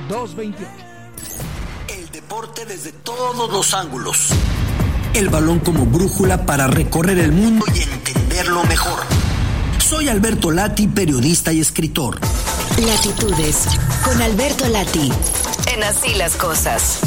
228. El deporte desde todos los ángulos. El balón como brújula para recorrer el mundo y entenderlo mejor. Soy Alberto Lati, periodista y escritor. Latitudes con Alberto Lati. En Así las Cosas.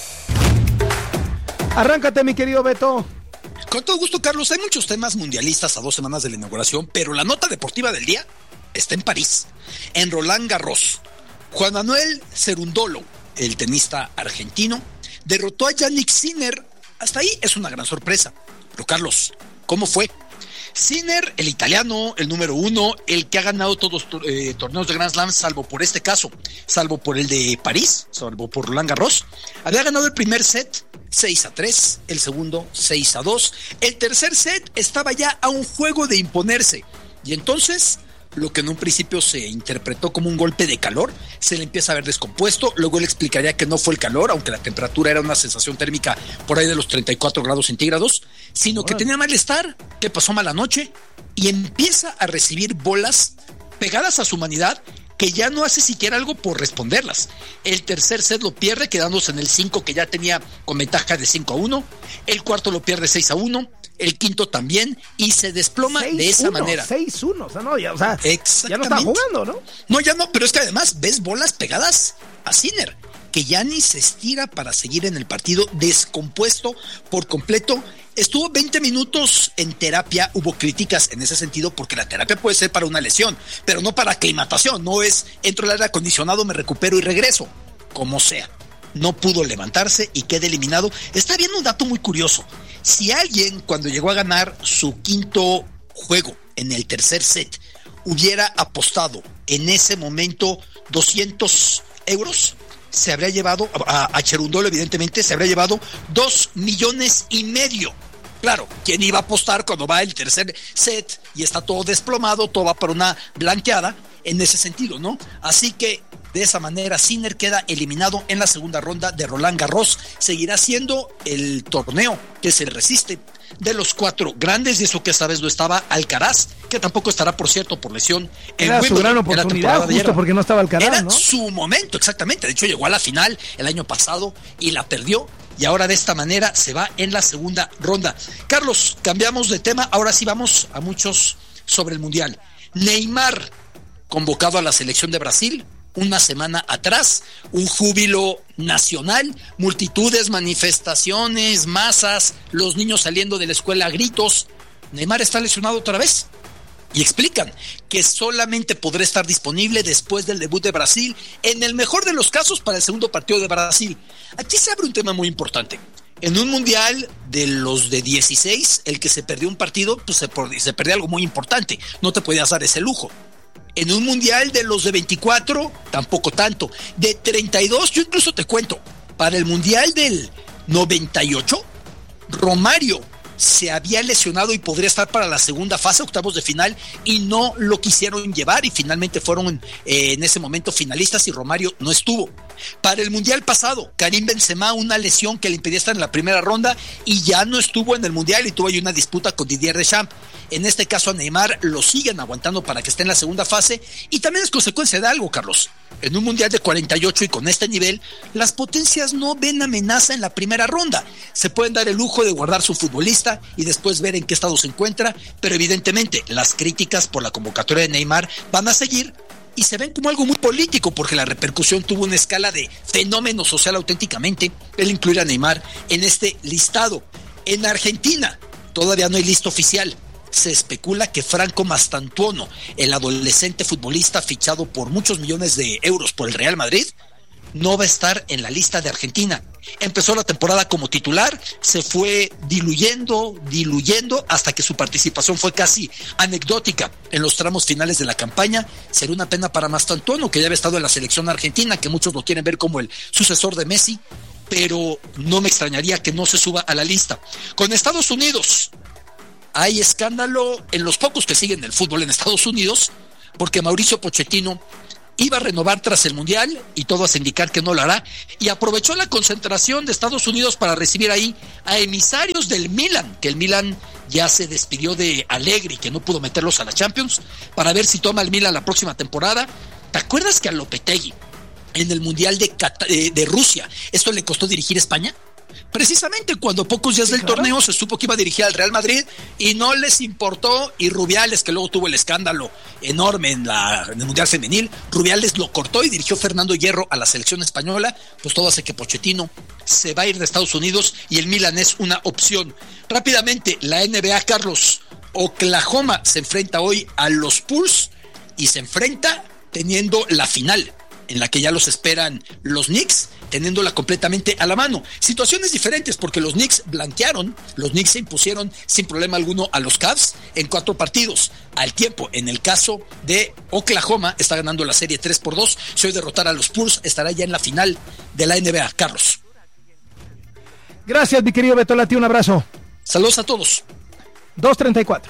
Arráncate, mi querido Beto. Con todo gusto, Carlos. Hay muchos temas mundialistas a 2 semanas de la inauguración, pero la nota deportiva del día está en París, en Roland Garros. Juan Manuel Cerundolo, el tenista argentino, derrotó a Jannik Sinner. Hasta ahí es una gran sorpresa. Pero, Carlos, ¿cómo fue? Sinner, el italiano, el número 1, el que ha ganado todos los torneos de Grand Slam, salvo por este caso, salvo por el de París, salvo por Roland Garros, había ganado el primer set 6-3, el segundo 6-2, el tercer set estaba ya a un juego de imponerse, y entonces lo que en un principio se interpretó como un golpe de calor, se le empieza a ver descompuesto. Luego él explicaría que no fue el calor, aunque la temperatura era una sensación térmica por ahí de los 34 grados centígrados, sino que tenía malestar, que pasó mala noche, y empieza a recibir bolas pegadas a su humanidad, que ya no hace siquiera algo por responderlas. El tercer set lo pierde, quedándose en el 5, que ya tenía con ventaja de 5-1. El cuarto lo pierde 6-1. El quinto también, y se desploma 6-1, de esa manera. 6-1, o sea, no, ya, o sea, ya no está jugando, ¿no? No, ya no, pero es que además ves bolas pegadas a Sinner, que ya ni se estira para seguir en el partido, descompuesto por completo. Estuvo 20 minutos en terapia. Hubo críticas en ese sentido, porque la terapia puede ser para una lesión, pero no para aclimatación. No es entro al aire acondicionado, me recupero y regreso, como sea. No pudo levantarse y queda eliminado. Está viendo un dato muy curioso. Si alguien, cuando llegó a ganar su quinto juego en el tercer set, hubiera apostado en ese momento 200 euros, se habría llevado, a Cerundolo evidentemente, se habría llevado 2,5 millones. Claro, ¿quién iba a apostar cuando va el tercer set y está todo desplomado, todo va para una blanqueada en ese sentido, ¿no? Así que de esa manera Sinner queda eliminado en la segunda ronda de Roland Garros. Seguirá siendo el torneo que se le resiste de los 4 grandes, y eso que esta vez no estaba Alcaraz, que tampoco estará, por cierto, por lesión. Era su gran oportunidad, justo porque no estaba Alcaraz, era, ¿no? Su momento, exactamente. De hecho, llegó a la final el año pasado y la perdió, y ahora de esta manera se va en la segunda ronda. Carlos, cambiamos de tema, ahora sí vamos a muchos sobre el Mundial. Neymar, convocado a la selección de Brasil, una semana atrás, un júbilo nacional, multitudes, manifestaciones, masas, los niños saliendo de la escuela a gritos. Neymar está lesionado otra vez, y explican que solamente podrá estar disponible después del debut de Brasil, en el mejor de los casos para el segundo partido de Brasil. Aquí se abre un tema muy importante. En un mundial de los de 16, el que se perdió un partido, pues se perdió algo muy importante, no te podías dar ese lujo. En un mundial de los de 24, tampoco tanto. De 32, yo incluso te cuento, para el mundial del 98, Romario se había lesionado y podría estar para la segunda fase, octavos de final, y no lo quisieron llevar, y finalmente fueron en ese momento finalistas, y Romario no estuvo. Para el mundial pasado, Karim Benzema, una lesión que le impedía estar en la primera ronda, y ya no estuvo en el mundial, y tuvo ahí una disputa con Didier Deschamps. En este caso a Neymar lo siguen aguantando para que esté en la segunda fase, y también es consecuencia de algo, Carlos. En un mundial de 48 y con este nivel, las potencias no ven amenaza en la primera ronda. Se pueden dar el lujo de guardar su futbolista y después ver en qué estado se encuentra, pero evidentemente las críticas por la convocatoria de Neymar van a seguir, y se ven como algo muy político, porque la repercusión tuvo una escala de fenómeno social auténticamente el incluir a Neymar en este listado. En Argentina todavía no hay lista oficial. Se especula que Franco Mastantuono, el adolescente futbolista fichado por muchos millones de euros por el Real Madrid, no va a estar en la lista de Argentina. Empezó la temporada como titular, se fue diluyendo hasta que su participación fue casi anecdótica en los tramos finales de la campaña. Sería una pena para Mastantuono, que ya había estado en la selección argentina, que muchos lo quieren ver como el sucesor de Messi, pero no me extrañaría que no se suba a la lista. Con Estados Unidos hay escándalo en los pocos que siguen el fútbol en Estados Unidos, porque Mauricio Pochettino iba a renovar tras el Mundial y todo hace indicar que no lo hará, y aprovechó la concentración de Estados Unidos para recibir ahí a emisarios del Milan, que el Milan ya se despidió de Allegri, que no pudo meterlos a la Champions, para ver si toma el Milan la próxima temporada. ¿Te acuerdas que a Lopetegui en el Mundial de Rusia. Esto le costó dirigir España. Precisamente cuando pocos días del torneo se supo que iba a dirigir al Real Madrid y no les importó, y Rubiales, que luego tuvo el escándalo enorme en el Mundial Femenil, Rubiales lo cortó y dirigió Fernando Hierro a la selección española, pues todo hace que Pochettino se va a ir de Estados Unidos y el Milan es una opción. Rápidamente, la NBA, Carlos, Oklahoma se enfrenta hoy a los Spurs y se enfrenta teniendo la final, en la que ya los esperan los Knicks, teniéndola completamente a la mano. Situaciones diferentes, porque los Knicks blanquearon, los Knicks se impusieron sin problema alguno a los Cavs en 4 partidos. Al tiempo, en el caso de Oklahoma, está ganando la serie 3-2. Si hoy derrotara a los Spurs, estará ya en la final de la NBA. Carlos. Gracias, mi querido Beto Lati, un abrazo. Saludos a todos. 2:34.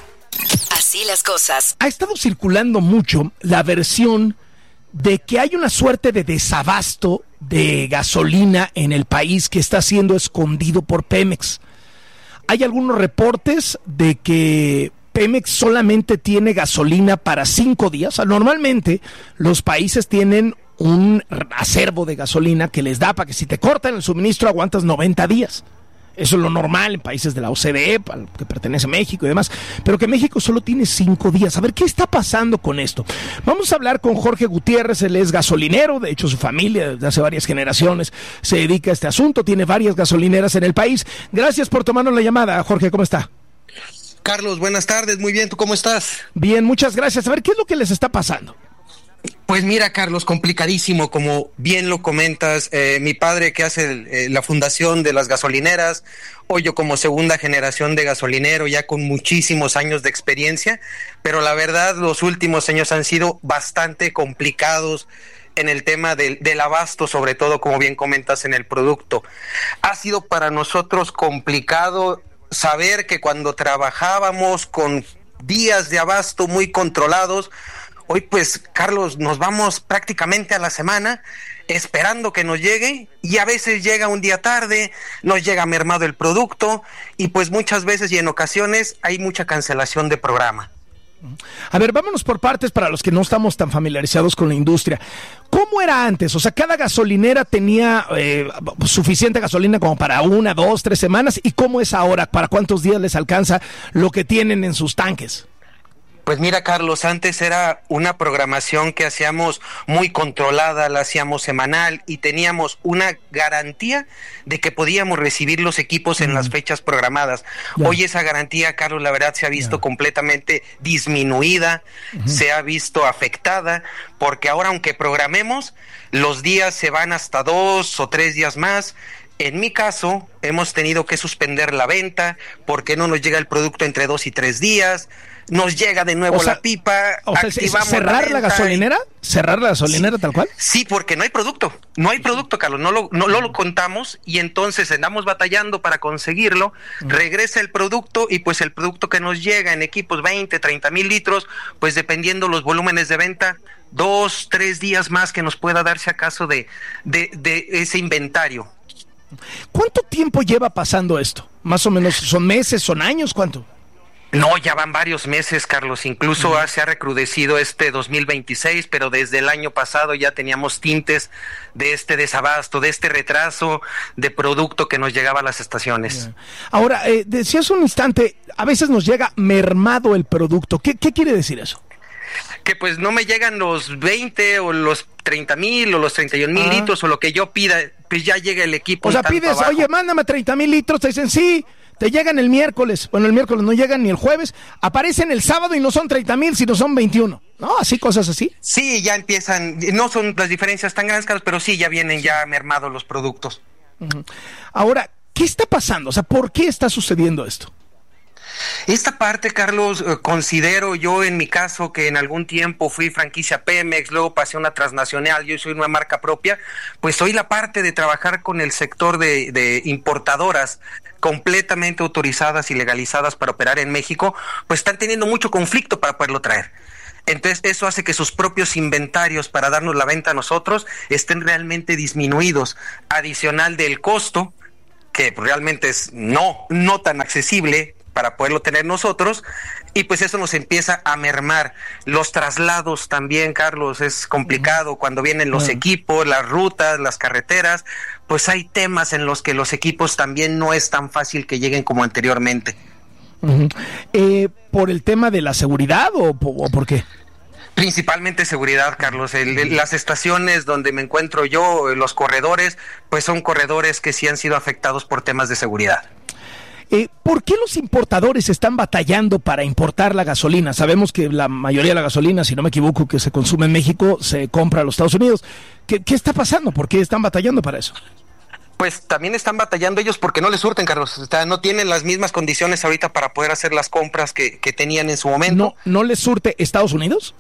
Así las cosas. Ha estado circulando mucho la versión de que hay una suerte de desabasto de gasolina en el país que está siendo escondido por Pemex. Hay algunos reportes de que Pemex solamente tiene gasolina para 5 días. O sea, normalmente los países tienen un acervo de gasolina que les da para que si te cortan el suministro aguantas 90 días. Eso es lo normal en países de la OCDE, al que pertenece México y demás, pero que México solo tiene 5 días. A ver, ¿qué está pasando con esto? Vamos a hablar con Jorge Gutiérrez, él es gasolinero, de hecho su familia desde hace varias generaciones se dedica a este asunto, tiene varias gasolineras en el país. Gracias por tomarnos la llamada, Jorge, ¿cómo está? Carlos, buenas tardes, muy bien, ¿tú cómo estás? Bien, muchas gracias. A ver, ¿qué es lo que les está pasando? Pues mira, Carlos, complicadísimo, como bien lo comentas. Mi padre, que hace la fundación de las gasolineras, o yo como segunda generación de gasolinero, ya con muchísimos años de experiencia, pero la verdad los últimos años han sido bastante complicados en el tema del abasto, sobre todo, como bien comentas, en el producto. Ha sido para nosotros complicado saber que cuando trabajábamos con días de abasto muy controlados, hoy pues, Carlos, nos vamos prácticamente a la semana esperando que nos llegue, y a veces llega un día tarde, nos llega mermado el producto, y pues muchas veces y en ocasiones hay mucha cancelación de programa. A ver, vámonos por partes para los que no estamos tan familiarizados con la industria. ¿Cómo era antes? O sea, cada gasolinera tenía suficiente gasolina como para 1, 2, 3 semanas, ¿y cómo es ahora? ¿Para cuántos días les alcanza lo que tienen en sus tanques? Pues mira, Carlos, antes era una programación que hacíamos muy controlada, la hacíamos semanal y teníamos una garantía de que podíamos recibir los equipos en las fechas programadas. Hoy esa garantía, Carlos, la verdad se ha visto completamente disminuida, se ha visto afectada, porque ahora aunque programemos, los días se van hasta 2 o 3 días más. En mi caso, hemos tenido que suspender la venta porque no nos llega el producto entre 2 y 3 días. Nos llega de nuevo la pipa, activamos ¿cerrar la gasolinera? ¿Cerrar la gasolinera tal cual? Sí, porque no hay producto, Carlos, no lo contamos, y entonces andamos batallando para conseguirlo, regresa el producto, y pues el producto que nos llega en equipos 20, 30 mil litros, pues dependiendo los volúmenes de venta, 2, 3 días más que nos pueda darse acaso de ese inventario. ¿Cuánto tiempo lleva pasando esto? Más o menos, ¿son meses, son años, cuánto? No, ya van varios meses, Carlos, incluso se ha recrudecido este 2026, pero desde el año pasado ya teníamos tintes de este desabasto, de este retraso de producto que nos llegaba a las estaciones. Ahora, decías un instante, a veces nos llega mermado el producto. ¿Qué quiere decir eso? Que pues no me llegan los 20 o los 30,000 o los 31,000 litros o lo que yo pida, pues ya llega el equipo. O sea, pides, abajo. Oye, mándame 30,000 litros, te dicen sí. Te llegan el miércoles, bueno, el miércoles no llegan ni el jueves, aparecen el sábado y no son 30,000, sino son 21, ¿no? Así, cosas así. Sí, ya empiezan, no son las diferencias tan grandes, Carlos, pero sí, ya vienen ya mermados los productos. Ahora, ¿qué está pasando? O sea, ¿por qué está sucediendo esto? Esta parte, Carlos, considero yo en mi caso que en algún tiempo fui franquicia Pemex, luego pasé a una transnacional, yo soy una marca propia, pues soy la parte de trabajar con el sector de importadoras completamente autorizadas y legalizadas para operar en México, pues están teniendo mucho conflicto para poderlo traer. Entonces eso hace que sus propios inventarios para darnos la venta a nosotros estén realmente disminuidos, adicional del costo, que realmente es no tan accesible para poderlo tener nosotros, y pues eso nos empieza a mermar. Los traslados también, Carlos, es complicado cuando vienen los equipos, las rutas, las carreteras, pues hay temas en los que los equipos también no es tan fácil que lleguen como anteriormente. ¿Por el tema de la seguridad o por qué? Principalmente seguridad, Carlos. Las estaciones donde me encuentro yo, los corredores, pues son corredores que sí han sido afectados por temas de seguridad. ¿Por qué los importadores están batallando para importar la gasolina? Sabemos que la mayoría de la gasolina, si no me equivoco, que se consume en México, se compra a los Estados Unidos. ¿Qué está pasando? ¿Por qué están batallando para eso? Pues también están batallando ellos porque no les surten, Carlos. O sea, no tienen las mismas condiciones ahorita para poder hacer las compras que tenían en su momento. ¿No les surte Estados Unidos?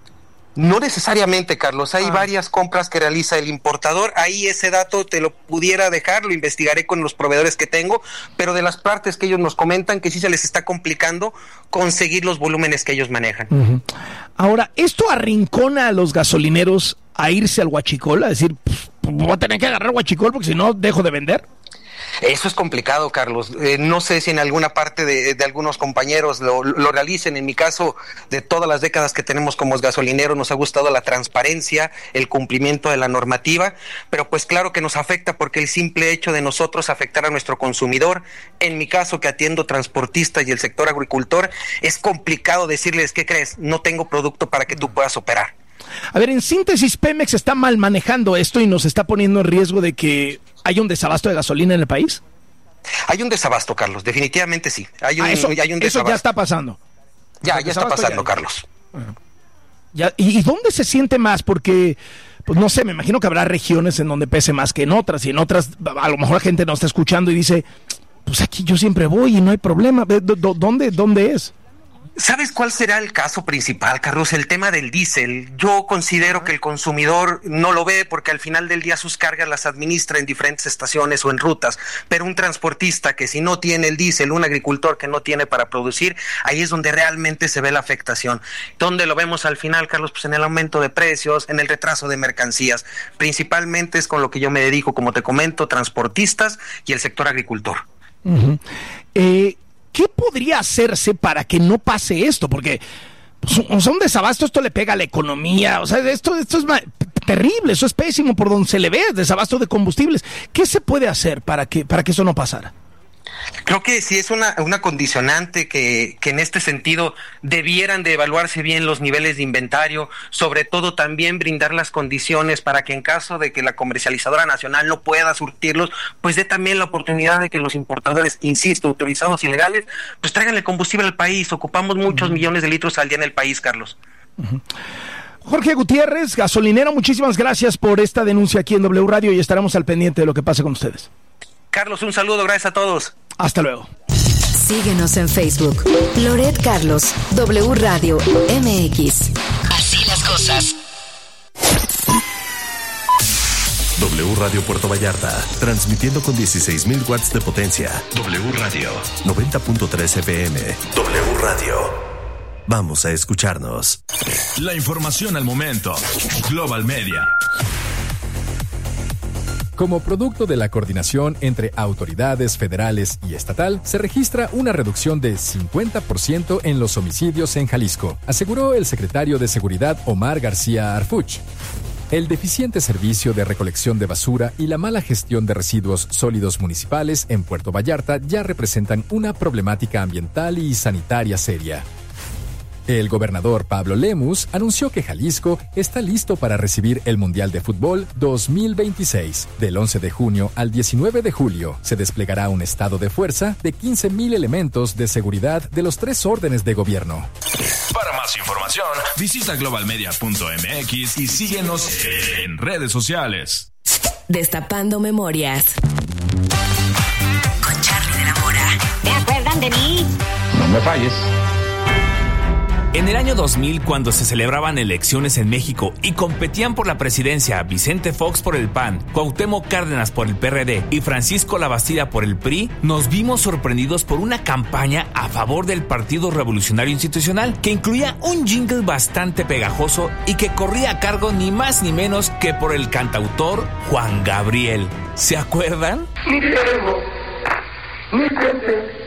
No necesariamente, Carlos. Hay varias compras que realiza el importador. Ahí ese dato te lo pudiera dejar, lo investigaré con los proveedores que tengo, pero de las partes que ellos nos comentan que sí se les está complicando conseguir los volúmenes que ellos manejan. Uh-huh. Ahora, ¿esto arrincona a los gasolineros a irse al huachicol? A decir, voy a tener que agarrar huachicol porque si no dejo de vender. Eso es complicado, Carlos. No sé si en alguna parte de algunos compañeros lo realicen. En mi caso, de todas las décadas que tenemos como gasolineros, nos ha gustado la transparencia, el cumplimiento de la normativa, pero pues claro que nos afecta porque el simple hecho de nosotros afectar a nuestro consumidor, en mi caso que atiendo transportistas y el sector agricultor, es complicado decirles, ¿qué crees? No tengo producto para que tú puedas operar. A ver, en síntesis, Pemex está mal manejando esto y nos está poniendo en riesgo de que haya un desabasto de gasolina en el país. Hay un desabasto, Carlos, definitivamente sí. Hay un desabasto. Eso ya está pasando. Ya está pasando, Carlos. Ya, ¿y dónde se siente más? Porque, pues no sé, me imagino que habrá regiones en donde pese más que en otras, y en otras a lo mejor la gente no está escuchando y dice, pues aquí yo siempre voy y no hay problema. ¿Dónde es? ¿Sabes cuál será el caso principal, Carlos? El tema del diésel. Yo considero que el consumidor no lo ve porque al final del día sus cargas las administra en diferentes estaciones o en rutas, pero un transportista que si no tiene el diésel, un agricultor que no tiene para producir, ahí es donde realmente se ve la afectación. ¿Dónde lo vemos al final, Carlos? Pues en el aumento de precios, en el retraso de mercancías. Principalmente es con lo que yo me dedico, como te comento, transportistas y el sector agricultor. Uh-huh. ¿Qué podría hacerse para que no pase esto? Porque pues, un desabasto, esto le pega a la economía, o sea, esto es terrible, eso es pésimo por donde se le ve, desabasto de combustibles. ¿Qué se puede hacer para que eso no pasara? Creo que sí es una condicionante que en este sentido debieran de evaluarse bien los niveles de inventario, sobre todo también brindar las condiciones para que en caso de que la comercializadora nacional no pueda surtirlos, pues dé también la oportunidad de que los importadores, insisto, autorizados y legales, pues traigan el combustible al país. Ocupamos muchos millones de litros al día en el país, Carlos. Uh-huh. Jorge Gutiérrez, gasolinero, muchísimas gracias por esta denuncia aquí en W Radio y estaremos al pendiente de lo que pase con ustedes. Carlos, un saludo, gracias a todos. Hasta luego. Síguenos en Facebook. Loret Carlos, W Radio MX. Así las cosas. W Radio Puerto Vallarta, transmitiendo con 16,000 watts de potencia. W Radio 90.3 FM. W Radio. Vamos a escucharnos. La información al momento. Global Media. Como producto de la coordinación entre autoridades federales y estatal, se registra una reducción de 50% en los homicidios en Jalisco, aseguró el secretario de Seguridad Omar García Harfuch. El deficiente servicio de recolección de basura y la mala gestión de residuos sólidos municipales en Puerto Vallarta ya representan una problemática ambiental y sanitaria seria. El gobernador Pablo Lemus anunció que Jalisco está listo para recibir el Mundial de Fútbol 2026. Del 11 de junio al 19 de julio se desplegará un estado de fuerza de 15,000 elementos de seguridad de los 3 órdenes de gobierno. Para más información, visita globalmedia.mx y síguenos en redes sociales. Destapando memorias. Con Charly de la Mora. ¿Te acuerdan de mí? No me falles. En el año 2000, cuando se celebraban elecciones en México y competían por la presidencia Vicente Fox por el PAN, Cuauhtémoc Cárdenas por el PRD y Francisco Labastida por el PRI, nos vimos sorprendidos por una campaña a favor del Partido Revolucionario Institucional que incluía un jingle bastante pegajoso y que corría a cargo ni más ni menos que por el cantautor Juan Gabriel. ¿Se acuerdan? Mi Guillermo, mi Pepe,